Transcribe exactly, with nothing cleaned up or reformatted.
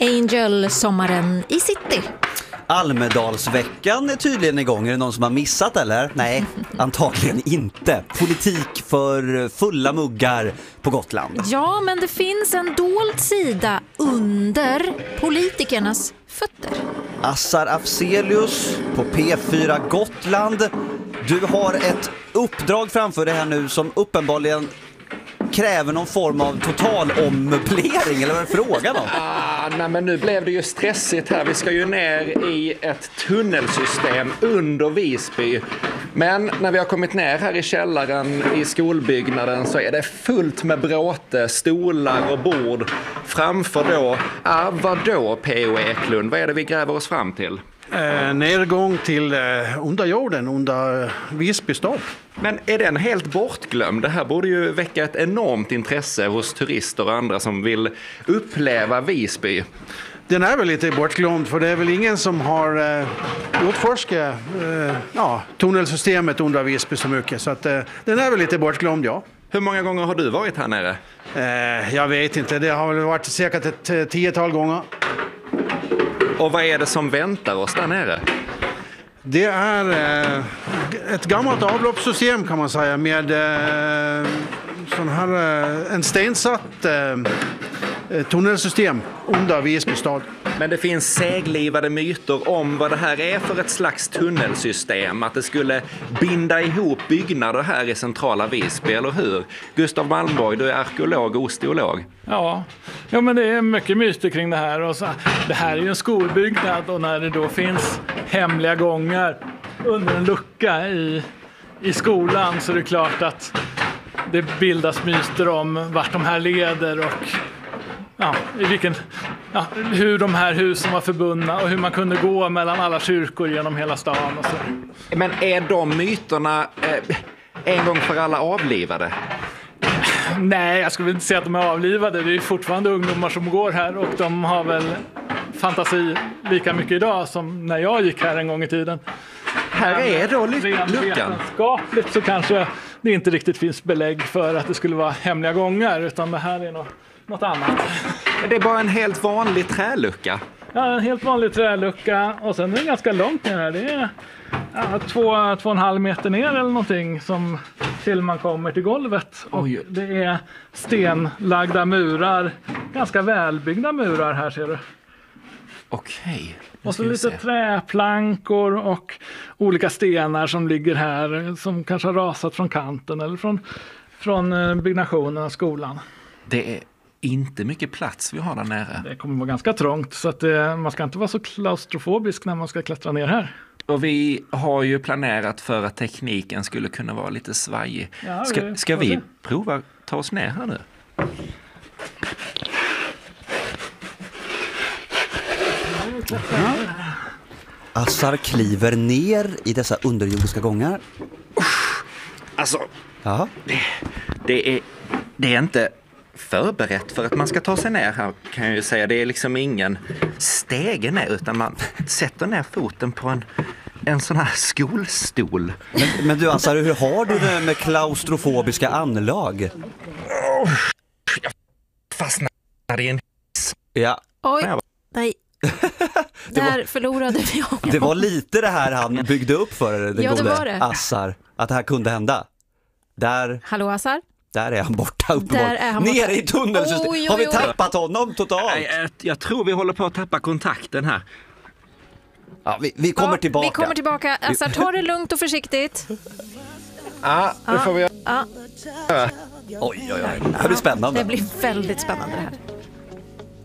Angel, sommaren i city. Almedalsveckan är tydligen igång. Är det någon som har missat eller? Nej, antagligen inte. Politik för fulla muggar på Gotland. Ja, men det finns en dold sida under politikernas fötter. Assar Afzelius på P fyra Gotland. Du har ett uppdrag framför dig här nu som uppenbarligen kräver någon form av total ommöblering, eller vad är frågan om? Ah, nej, men nu blev det ju stressigt här. Vi ska ju ner i ett tunnelsystem under Visby. Men när vi har kommit ner här i källaren i skolbyggnaden så är det fullt med bråte, stolar och bord framför då. Ah, vadå P O Eklund? Vad är det vi gräver oss fram till? Eh, nedgång till eh, under jorden, under eh, Visby stad. Men är den helt bortglömd? Det här borde ju väcka ett enormt intresse hos turister och andra som vill uppleva Visby. Den är väl lite bortglömd, för det är väl ingen som har eh, utforskat eh, ja, tunnelsystemet under Visby så mycket. Så att, eh, den är väl lite bortglömd, ja. Hur många gånger har du varit här nere? Eh, jag vet inte, det har väl varit säkert ett eh, tiotal gånger. Och vad är det som väntar oss där nere? Det är eh, ett gammalt avloppssystem kan man säga med eh, sån här, eh, en stensatt eh, tunnelsystem under Visby stad. Men det finns seglivade myter om vad det här är för ett slags tunnelsystem. Att det skulle binda ihop byggnader här i centrala Visby, eller hur? Gustav Malmborg, du är arkeolog och osteolog. Ja, ja, men det är mycket myter kring det här. Och så, det här är ju en skolbyggnad, och när det då finns hemliga gångar under en lucka i, i skolan så är det klart att det bildas myter om vart de här leder och ja, i vilken, ja, hur de här husen var förbundna och hur man kunde gå mellan alla kyrkor genom hela stan och så. Men är de myterna eh, en gång för alla avlivade? Nej, jag skulle inte säga att de är avlivade. Det är fortfarande ungdomar som går här, och de har väl fantasi lika mycket idag som när jag gick här en gång i tiden. Här är då Rent luckan. vetenskapligt så kanske det inte riktigt finns belägg för att det skulle vara hemliga gångar, utan det här är något, något annat. Det är bara en helt vanlig trälucka. Ja, en helt vanlig trälucka, och sen är det ganska långt ner här. Det är ja, två, två och en halv meter ner eller någonting som till man kommer till golvet. Och Oj. det är stenlagda murar, ganska välbyggda murar här, ser du. Okej. Och så lite träplankor och olika stenar som ligger här som kanske har rasat från kanten eller från, från byggnationen av skolan. Det är inte mycket plats vi har där nere. Det kommer vara ganska trångt, så att eh, man ska inte vara så klaustrofobisk när man ska klättra ner här. Och vi har ju planerat för att tekniken skulle kunna vara lite svajig. Ja, ska vi, ska vi prova ta oss ner här nu? Ja. Assar kliver ner i dessa underjordiska gångar. Alltså, ja. det, det, är, det är inte förberett för att man ska ta sig ner här, kan jag ju säga. Det är liksom ingen stege ner, utan man sätter ner foten på en, en sån här skolstol. Men, men du Assar, hur har du det med klaustrofobiska anlag? Oh, jag fastnade i en hiss. Ja. Oj, nej. Där var, förlorade vi honom. Det var lite det här han byggde upp för den ja, gode det. Assar. Att det här kunde hända. Där, Hallå Assar? där är han borta uppenbarligen. Borta. Nere i tunnelsystemet. Oj, oj, oj. Har vi tappat honom totalt? Nej, jag, jag tror vi håller på att tappa kontakten här. Ja, vi, vi kommer ja, tillbaka. Vi kommer tillbaka. Assar, ta det lugnt och försiktigt. Ja, det får vi göra. Ja. Oj, oj, oj. Det här blir spännande. Det blir väldigt spännande det här.